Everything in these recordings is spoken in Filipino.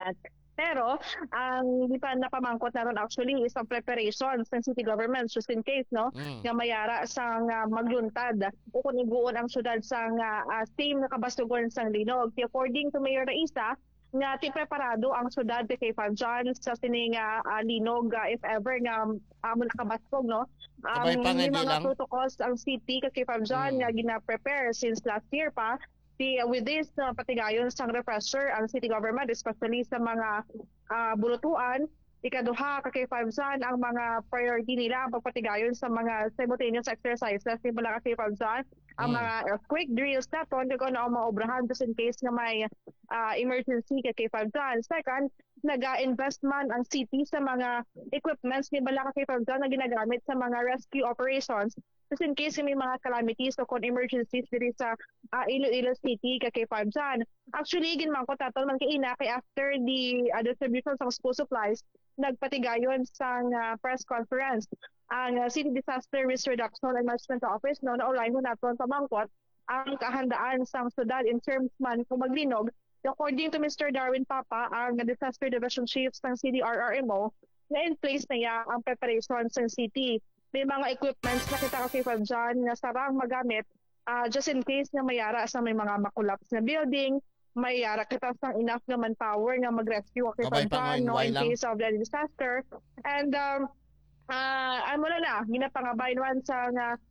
government. Pero ang di pa napamangkot na ron actually is ang preparations ng city government just in case no nga mayara sang magluntad o kung iguon ang syudad sang same nakabastugon sang linog. According to Mayor Raisa nga ti preparado ang syudad kay John sa sining linog if ever nga amo nakabastog no. Kabay pa nga May hindi mga lang. protocols ang city kay John nga gina-prepare since last year pa. With this, patigayon sang refresher ang city government, especially sa mga bulutuan, ikaduha, kakipabsan, ang mga priority nila, ang pagpatigayon sa mga simultaneous exercises, simula kakipabsan, ang mga earthquake drills na kung ano ang mga obrahan just in case na may emergency kakipabsan. Second, nag-invest man ang city sa mga equipments ni Bala kakipabsan na ginagamit sa mga rescue operations just in case may mga calamities o kung emergencies diri sa Iloilo City kay Pabjan. Actually, ginmangkot naton man kay ina kay after the distribution sa school supplies, nagpatigayon sa press conference ang City Disaster Risk Reduction and Management Office no na-online mo naton pamangkot ang kahandaan sa syudad in terms man kung maglinog. According to Mr. Darwin Papa, ang Disaster Division Chief ng CDRRMO, na in place na ya ang preparation sa city. May mga equipments na kita kasi dyan na sarang magamit just in case na mayara sa may mga makulaps na building, mayara kita sa enough na manpower na mag-rescue kasi Kabay pa dyan no, in lang. case of the disaster. And ano na, ginapangabayan man sa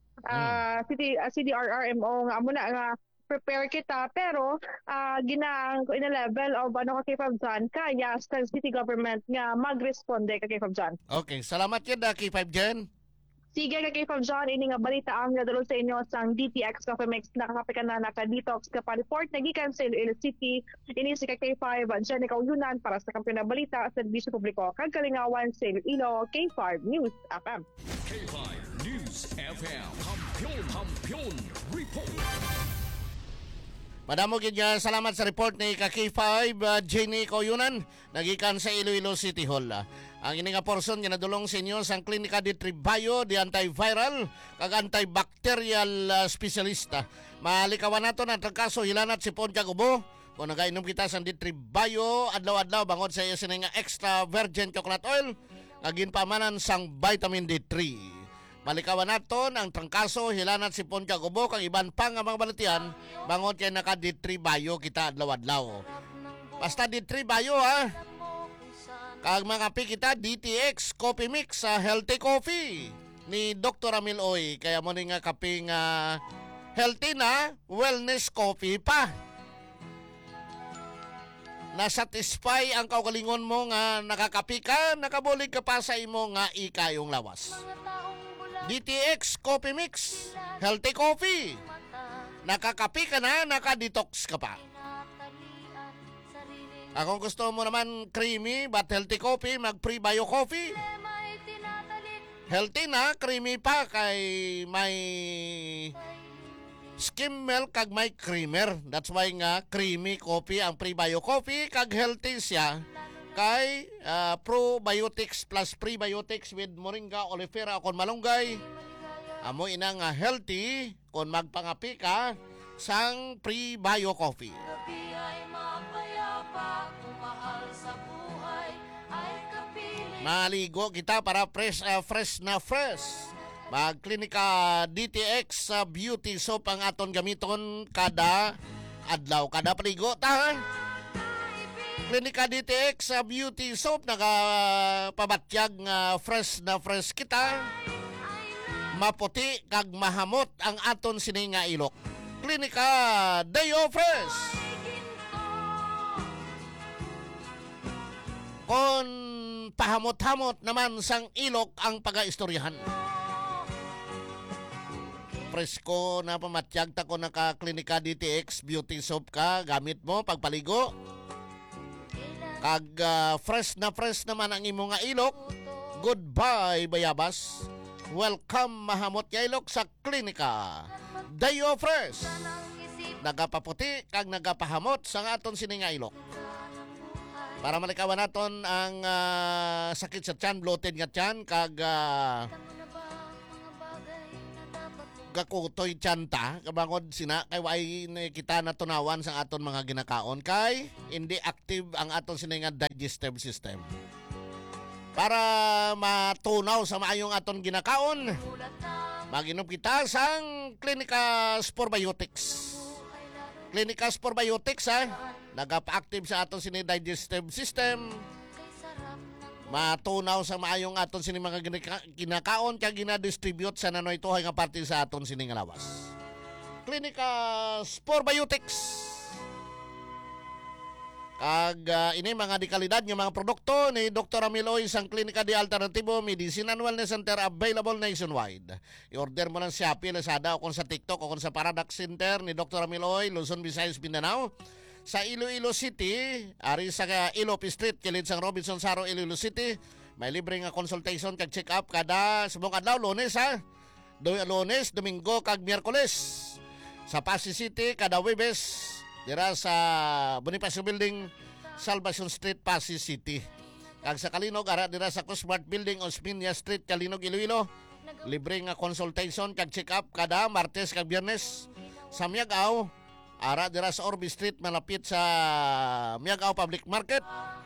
CDRRMO nga amo na nga prepare kita pero ginaang in a level of ano kay Pabjan kaya sa city government nga magresponde kay Pabjan. Okay, salamat yun K5 Jen. Sige kay Pabjan, ini nga balita ang nadulog sa inyo sang DTX Coffee Mix nakakapikan na naka-detox ka pa report nagikan sa Iloilo City. Ini si K5 Jen ikaw yunan para sa kampiyon na balita sa serbisyo publiko kag kalingawan sa Iloilo K5 News FM. K5 News FM. Kampiyon Report. Madamo gid nga salamat sa report ni K5 Jenny Koyunan nagikan sa Iloilo City Hall. Ang ini nga portion nga nadulong sa inyo sang klinika di Tribayo di antiviral kag antibacterial specialista. Malikawan nato na kaso hilanat si Poncha Gubo. Kung nagainom kita sang di Tribayo adlaw-adlaw bangod sa iya sini nga extra virgin coconut oil agin pamanan sang vitamin D3. Malikawan naton ang trangkaso hilanat si Poncha Gubo kang iban pa nga mga balatian bangon kay naka D3 Bayo kita adlaw-adlaw. Basta D3 Bayo ha. Kag mga kape kita DTX Coffee Mix sa Healthy Coffee ni Dr. Amil Oy kaya mo ni nga kape nga healthy na wellness coffee pa. Nasatisfy ang kaugalingon mo nga nakakapi ka, nakabulig ka pa sa imo nga ikayong lawas. DTX Coffee Mix, Healthy Coffee. Nakakapi ka na, nakadetox ka pa. Kung gusto mo naman creamy but healthy coffee, mag-Pre-Bio Coffee. Healthy na, creamy pa kay may skim milk kag may creamer. That's why nga creamy coffee ang Pre-Bio Coffee kag healthy siya kay probiotics plus prebiotics with moringa, aloe vera kon malunggay. Amo ina nga healthy kon magpangapi ka sang Pre-Bio Coffee. Maligo kita para fresh na fresh. Magklinika DTX Beauty Soap ang aton gamiton kada adlaw, kada paligo ta. Klinika DTX Beauty Soap nagapabatyag nga fresh na fresh kita. Maputi kag mahamot ang aton sini nga ilok. Klinika Dayo Fresh. Kon pahamot-hamot naman sang ilok ang pagaistoryahan. Presko na pamatyag ta ko naka-klinika DTX Beauty Soap ka gamit mo pagpaligo. Kag fresh naman ang imo nga ilok. Goodbye bayabas. Welcome mahamot ya ilok sa klinika Dayo Fresh. Nagapaputi kag nagapahamot sa aton sini nga ilok. Para malikawan naton ang sakit sa tiyan, bloated nga tiyan kag gakutoy tiyanta kabangod sina kay way kita natunawan sa aton mga ginakaon kay hindi active ang aton sininga digestive system. Para matunaw sa maayong aton ginakaon, mag-inom kita sang Clinicas Probiotics. Clinicas Probiotics nagapa-active sa aton sini digestive system. Matunaw sa maayong aton sini mga ginakaon kaya ginadistribute sa nanoy tuhay nga parte sa aton sini nga lawas. Clinicas Probiotics. Kag ini mga dekalidad nga mga produkto ni Dr. Amiloy sang Klinika de Alternativo Medicine and Wellness Center available nationwide. I-order mo lang sa Shopee, Lazada o kung sa TikTok o kung sa Paradox Center ni Dr. Amiloy, Luzon, Visayas, Mindanao. Sa Iloilo City, ari sa Ilope Street, kilid sang Robinson Saro, Iloilo City. May libre nga consultation kag check up kada subong adlaw, Lunes Lunes, Domingo kag Miyerkules. Sa Pasig City kada Huwebes dira sa Bonifacio Building, Salvacion Street, Pasig City. Kag sa Kalinog ara dira sa Cosmart Building, Osmeña Street, Kalinog, Iloilo. Libre nga consultation kag check up kada Martes kag Biyernes. Sa Miagao ara dira sa Orby Street malapit sa Miagao Public Market.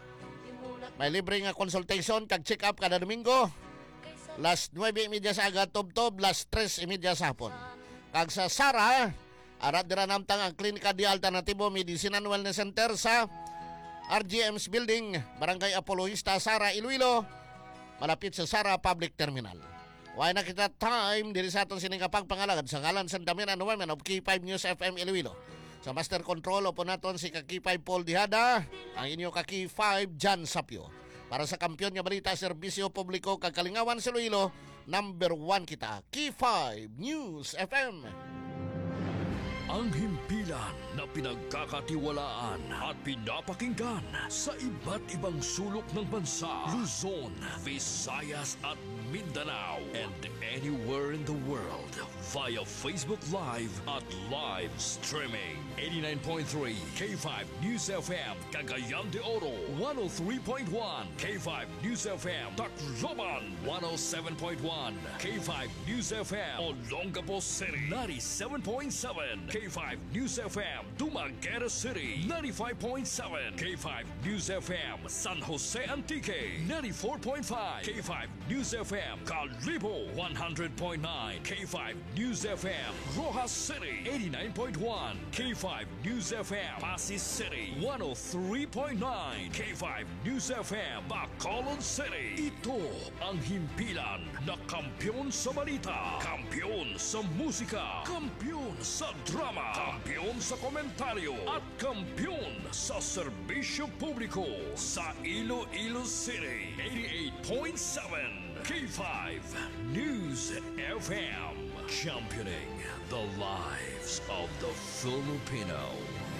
May libre nga consultation kag check up kada Domingo. Last 9:30 sa aga tob-tob, last 3:30 sa hapon. Kag sa Sara ara dira namtang ang Klinika de Alternativo Medicine and Wellness Center sa RGM's Building, Barangay Apoloista, Sara, Iloilo, malapit sa Sara Public Terminal. Why na kita time diri sa aton sining pagpangalagad sa ngalan sa Damian and Women of K5 News FM Iloilo. Sa Master Control po naton si Kaki5 Paul Dihada, ang inyo Kaki5 Jan Sapio. Para sa kampiyon nga balita, serbisyo publiko kag kalingawan sa Iloilo, number 1 kita, K5 News FM. Ang himpilan na pinagkakatiwalaan at pinapakinggan sa iba't ibang sulok ng bansa, Luzon, Visayas at Mindanao, and anywhere in the world via Facebook Live at live streaming. 89.3 K5 News FM, Cagayan de Oro, 103.1 K5 News FM, Tacloban, 107.1 K5 News FM, Olongapo City, 97.7 K5 News FM, Dumaguete City, 95.7 K5 News FM, San Jose Antique, 94.5 K5 News FM, Calibo, 100.9 K5 News FM, Rojas City, 89.1 K5 News FM, Pasig City, 103.9 K5 News FM, Bacolod City. Ito ang himpilan na kampiyon sa balita, kampiyon sa musika, kampiyon sa drama, kampiyon sa komentaryo, at kampiyon sa serbisyo publiko sa Iloilo City. 88.7 K5 News FM, championing the lives of the Filipino.